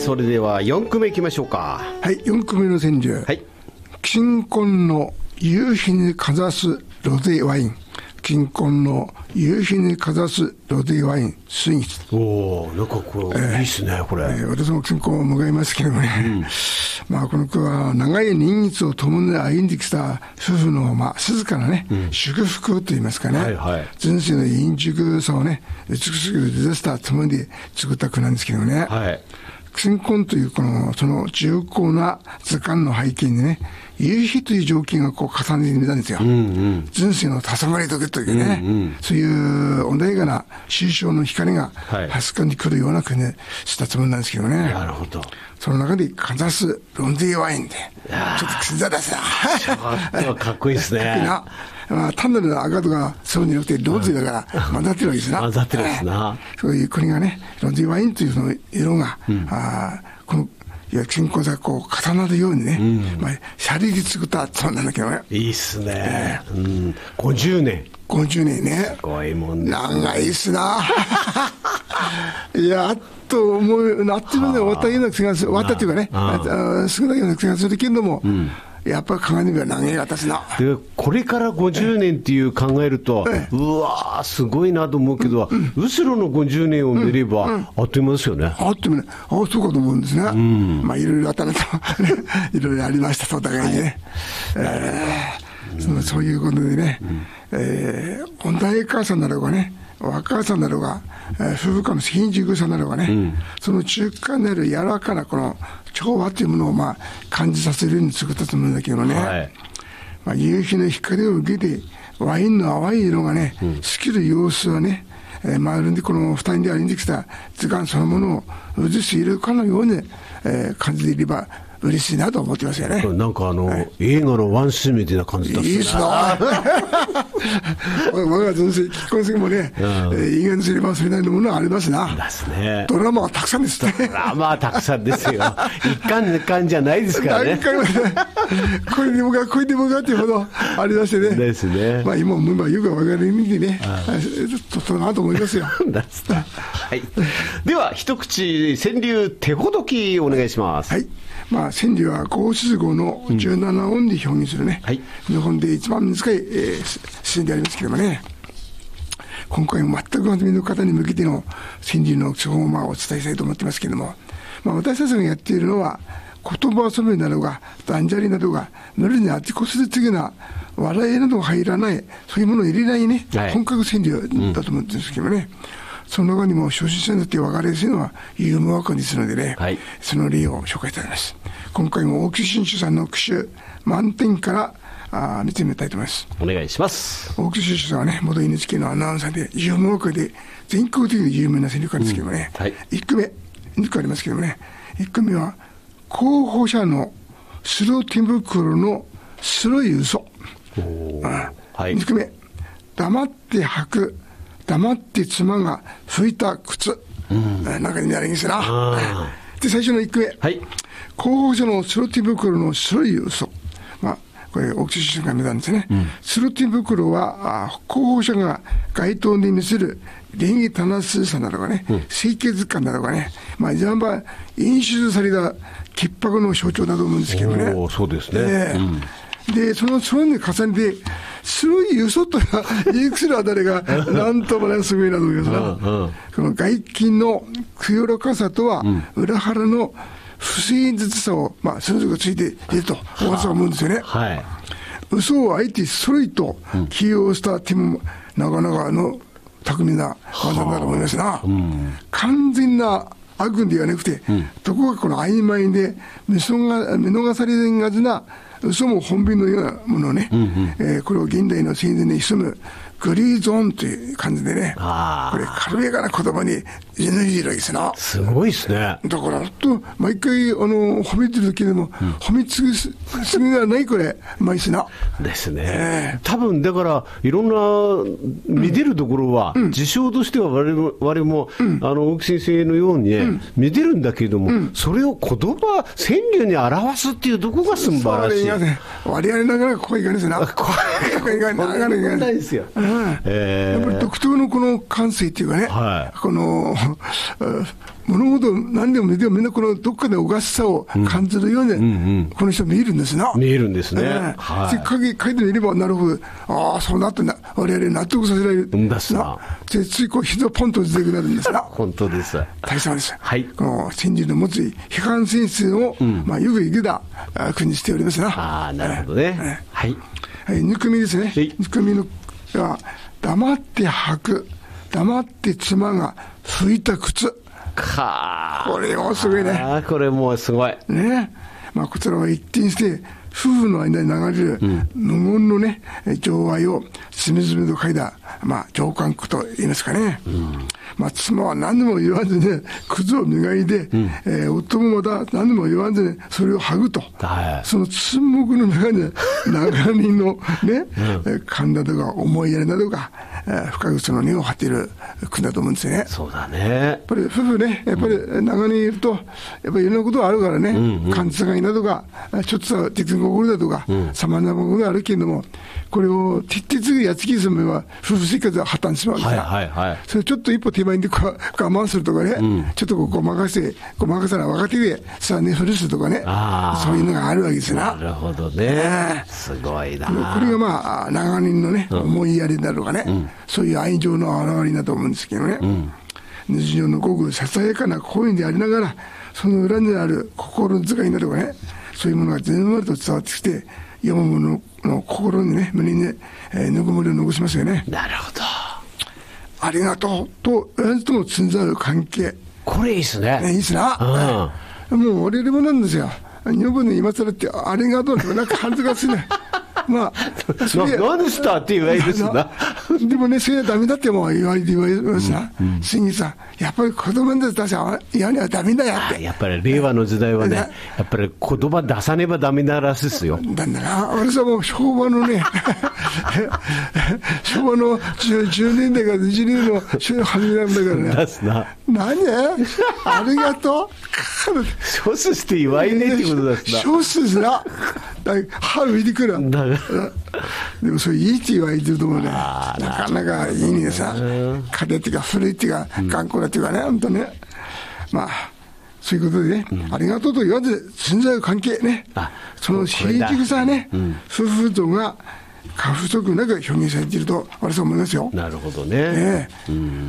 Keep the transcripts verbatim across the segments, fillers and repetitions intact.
それではよんくめいきましょうか。 はい、よんくめの川柳、はい、金婚の夕日にかざすロゼワイン。金婚の夕日にかざすロゼワインスイーツ。 おお、なんかこれ、えー、いいっすねこれ、えー、私も金婚を迎えますけどもね、うん、まあこの句は長い年月を共に歩んできた夫婦のまあ静かなね、うん、祝福といいますかね、はいはい、人生の陰熟さをね美しくデザスターともに作った句なんですけどね、はい、金婚というこのその重厚な図鑑の背景にね、夕日という条件がこう重ねてみたんですよ、うんうん、人生の黄昏時というね、うんうん、そういう穏やかな終章の光が端かに来るような国したつもりなんですけどね、 なるほど。 その中でかざすロンゼーワインでちょっと口ざらすなちょっとかっこいいですねかっこいいな、 まあ、単なる赤とかそうじゃなくてロンゼーだから混ざってるわけですな、 混ざってるんですな、 そういう国がねロンゼーワインというその色が、うん、あこのいや金婚がこう重なるようにね、うん、まあ、シャリで作ったそうなんだけどね。 いいっすね、えーうん、ごじゅうねんごじゅうねんね、 すごいもんですね、 長いっすないやっと思うなってるので終わったような気がする、終わったというかね、少ないような気がするけれども、うん、やっぱり鏡が長い私なでこれからごじゅうねんっていう考えると、ええ、うわーすごいなと思うけど、うん、後ろのごじゅうねんを見れば、うんうん、あっという間ですよね。 あっという間ね、あそうかと思うんですね、うん、まあいろいろあったなといろいろありましたとお互いにね、はい、えー、そのそういうことでね、うん、えー、穏やかさならばね若さならば、えー、夫婦間の親熟さならばね、うん、その中間にある柔らかなこの調和というものをまあ感じさせるように作ったと思うんだけどね、はい、まあ、夕日の光を受けてワインの淡い色がね、うん、透きる様子はね、えー、まるでこの二人で歩んできた図鑑そのものを映し入れるかのように、えー、感じていれば嬉しいなと思ってますよね。 なんかあの、はい、映画のワンシーンみたいな感じだったいいっすな我が人生結婚式もね、うん、えー、映画にすればそれなりのものはありますな。 ですね、 ドラマはたくさんですね。 ドラマはたくさんですよ一巻二巻じゃないですからねこれでもかこれでもかっていうほどありましてねですね、まあ、 今思えばよく分かる意味でねちょっとなと思いますよはい、では一口川柳手ほどきお願いします。 はい、まあ、川柳は五七五のじゅうなな音で表現するね、うん、はい、日本で一番短い、えー、詩でありますけれどもね、今回も全く初めの方に向けての川柳の基本をまあお伝えしたいと思ってますけれども、まあ、私たちがやっているのは言葉遊びなどが断捨離などが無理にあちこちで次な笑いなどが入らない、そういうものを入れないね、はい、本格川柳だと思うんですけどね、うん、その中にも初心者にとって分かりやすいのはユーモア感ですのでね、はい、その例を紹介しております。今回も大木新種さんの句集満点からあ見てみたいと思います。 お願いします。 大木新種さんはね元 エヌエイチケー のアナウンサーでユーモア感で全国的に有名な川柳家ですけどもね、うん、はい、いっこめにこありますけどもね、いっこめは候補者の白手袋の白い嘘、はい、にこめ黙って履く黙って妻が拭いた靴、うん、なんか意味あるんですな。で最初のいっこめ、はい、候補者の白手袋の白い嘘、まあこれ大木出身が見たんですね、うん、白手袋は候補者が街頭に見せる礼儀正しさなどがね、うん、清潔感などがね、まあいわば演出された潔白の象徴だと思うんですけどね。 おそうですね、 えーうんでそのそれに重ねて白い嘘と言いくするあたりがなんともねすごいなと思いますな、うんうん、この外見の清らかさとは裏腹の不誠実さを、まあ、それぞれついていると私は思うんですよね、はい、嘘をあえてそろいと起用した手もなかなかの巧みな技だと思いますな、うん、完全な悪ではなくて、うん、どこかこの曖昧で見逃されがちな嘘も本品のようなものをね、うんうん、えー、これを現代の戦前に潜むグリーゾーンという感じでね、これ軽やかな言葉に入れてるわけですな。 すごいですね。 だからと毎回あの褒めてるけども、うん、褒めつぐすぎがないこれうまいですな。 ですね、えー、多分だからいろんな見てるところは、うん、事象としては我々も、我々も、うん、あの大木先生のようにね、うん、見てるんだけれども、うん、それを言葉川柳に表すっていうどこが素晴らしい。 我々ながらここいかないですな。ここいかないですよ。 えー、 やっぱり独特のこの感性っていうかね、はい、この物事を何でも見てもみんなこのどっかでおかしさを感じるように、うんうんうん、この人見えるんですな。 見えるんですね。えーはい、書いてみればなるほど、ああそうなってな、我々納得させられるんですな。 でついこう膝ポンと出てくなるんですな。 本当です。 大切です。 はい、 この先人の持つ批判性質を、うん、まあよく生けた国にしておりますな。 ああなるほどね。えー、はい。 はい、ぬくみですね。ぬくみのは黙って履く、黙って妻が拭いた靴。 かこれもすごいね。 あこれもすごいね。まあこちらは一転して夫婦の間に流れる無言のね、うん、情愛を隅々と書いた、まあ情感句と言いますかね。うん、まあ妻は何でも言わずね、靴を磨いて、うん、えー、夫もまた何でも言わずね、それを剥ぐと。はい、その沈黙の中に長人のね、うん、勘だとか思いやりだとか、えー、深くその根を張っている句だと思うんですよね。 そうだね。 やっぱり夫婦ね、やっぱり長年いると、やっぱりいろんなことがあるからね、うんうん、勘違いだとか、ちょっとした鉄が起こるだとか、さまざまなことがあるけれども、これを徹底的にやっつきすれば、夫婦生活は破綻しまうんですから、はいはいはい、それちょっと一歩手前に我慢するとかね、うん、ちょっとこうごまかして、ごまかさない若手でさあね、フルするとかね、そういうのがあるわけですな。 なるほどね。すごいな。 これがまあ、長年のね、思いやりだとかね、うん、そういう愛情の表れだと思うんですけどね。うん、日常のごくささやかな行為でありながら、その裏にある心遣いなどがね、そういうものが全部と伝わってきて、読む者の心にね、胸にね、えー、ぬくもりを残しますよね。 なるほど。 ありがとうと言わずとも通じ合う関係。 これいいっすね。 ねいいっすな。うん、もう俺でもなんですよ。女房に今更ってありがとうってなんか恥ずかしいね。まあ、 それ何したって言われるんですな。 でもね、それはダメだっても言われて言われますな。しんぎさん、やっぱり子供たち出しは嫌にはダメだよって。 やっぱり令和の時代はね、やっぱり言葉出さねばダメならしいですよ。 なんだな、私はもう昭和のね、昭和のじゅうねんだいからにじゅうねんの初めなんだからね。 出すな。 何ありがとう。 少数して言わいねえってことですな。 少数ですな。歯浮いてくる。でもそれいいって言われてると思うね。なかなかいいねさ。家庭っていうか古いっていうか頑固だっていうかね、本当ね。まあそういうことでね、うん、ありがとうと言わず存在関係ね。その平軸さね、うん、夫婦像が過不足なく表現されていると私は思いますよ。 なるほどね。ねうん、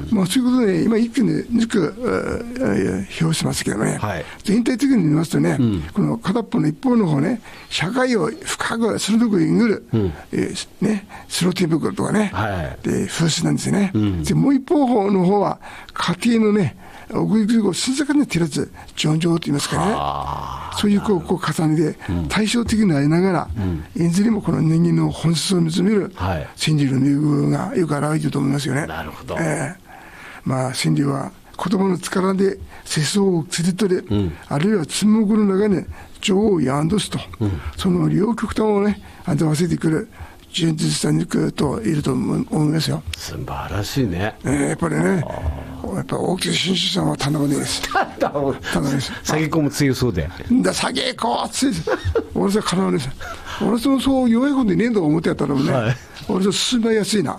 まあ、そういうことで、今一気に抜く表しますけどね、はい、全体的に見ますとね、うん、この片っぽの一方の方ね、社会を深く鋭くえぐる、うんえーね、スローテーブルとかね、はい、で風刺なんですよね。うん、でもう一方の方は家庭のね、奥行きを静かに照らす情状といいますかね、そういうこうこう重ねて対照的になりながら、うん、いずれもこの人間の本質を見つめる真理の魅力がよく表れていると思いますよね。 なるほど。 えー、まあ真理は言葉の力で世相を切り取れ、うん、あるいは沈黙の中に情を宿すと、うん、その両極端をね味わわせてくる純実さにいくといると思いますよ。 素晴らしいね。 えー、やっぱりね、やっぱ大木紳士さんは頼むです。頼むです。 下げ込む強そうで。 だ下げ込む強いです。俺はかなわないです。俺はそう弱いことでねえと思ってやったのもね、はい、俺は進めやすいな。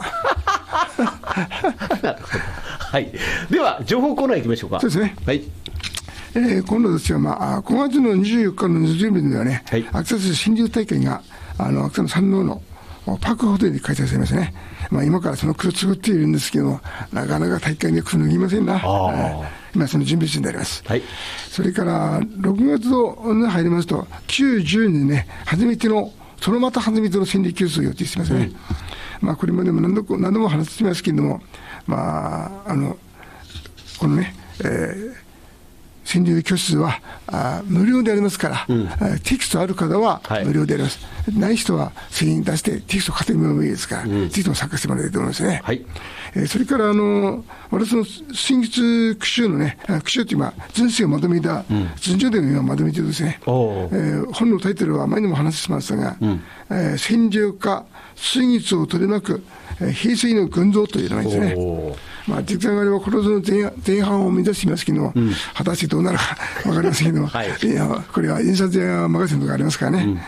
なるほど。はい。では情報コーナー行きましょうか。 そうですね。 はい。 えー、今度ですが、まあ、ごがつのにじゅうよっかの準備ではね、はい、秋田市新流大会があの秋田の山王のパークホテルで開催されますね。まあ、今からその句を作っているんですけども、なかなか大会にはくぬぎませんな。今その準備中になります。はい、それからろくがつに入りますと、きゅう、じゅうにね、初めての、そのまた初めての心理教室を予定してますね。うん、まあ、これまでも何度も何度も話してますけれども、まあ、あの、このね、えー心理教室はあ無料でありますから、うん、テキストある方は無料であります、はい、ない人はせんえん出してテキスト買ってみればいいですから、うん、ぜひとも参加してもらいたいと思いますね。はい、えー、それからあの私の新月句集のね、句集って今人生をまとめた順序伝を今まとめてるんですね。うん、えー、本のタイトルは前にも話しましたが、うん、えー、戦場家真実を取り巻く、えー、平成の群像というのがいいですね。まあ、実際我々はこの前, 前半を目指していますけども、うん、果たしてどうなるか分かりませんけども、はい、いやこれは印刷屋任せのところがありますからね、うん、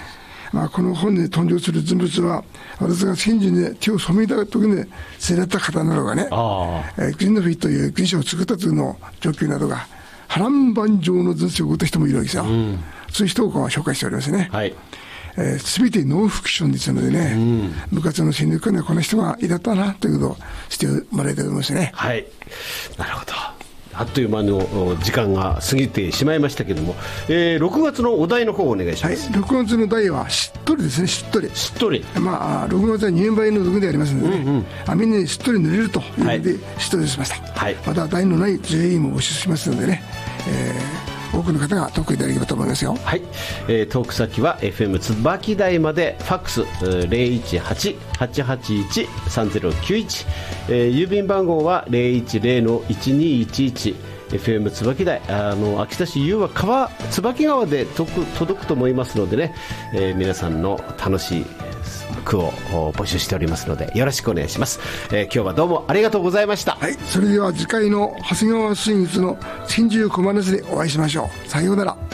まあ、この本に登場する人物は、私が戦時に手を染めた時に捨てられた方などがね、えー、グリノフィという軍書を作った時の状況などが、波乱万丈の人生を送った人もいるわけですよ。うん、そういう人を紹介しておりますね。はい、えー、全てノンフィクションですのでね、うん、部活の戦略家にはこの人がいだったなということをしてもらいたいと思いますね。 はい、なるほど。あっという間の時間が過ぎてしまいましたけれども、えー、ろくがつのお題の方をお願いします。 はい、ろくがつの題はしっとりですね。しっとりしっとり、 まあ、ろくがつは入梅の毒でありますので、ね、うんうん、網にしっとり塗れるというので、はい、しっとりしました。はい、また題のない ジェーイー も募集しますのでね、えー、多くの方が特にいただければと思いますよ。 はい、えー、トーク先は エフエム 椿台まで、ファックス ゼロいちはち はちはちいち さんゼロきゅういち、えー、郵便番号は ゼロいちゼロ いちにいちいち、エフエム 椿台、あの秋田市湯は川椿川で届くと思いますのでね、えー、皆さんの楽しい句を募集しておりますのでよろしくお願いします。えー、今日はどうもありがとうございました。 はい、それでは次回の長谷川スイングスの珍獣小話でお会いしましょう。さようなら。